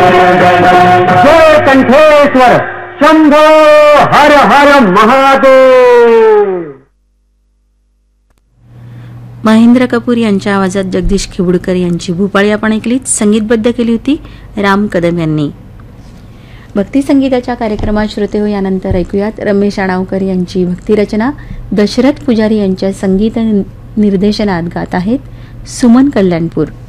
जय कंठेश्वर शंभो हर हर महादेव. महेंद्र कपूर यांच्या आवाजात जगदीश खिवडकर यांची भूपाळी आपण ऐकलीत. संगीतबद्ध केली होती राम कदम यांनी. भक्ती संगीताच्या कार्यक्रमात श्रोते हो यानंतर ऐकूयात रमेश अणावकर यांची भक्तिरचना. दशरथ पुजारी यांच्या संगीत निर्देशनात गात आहेत सुमन कल्याणपूर.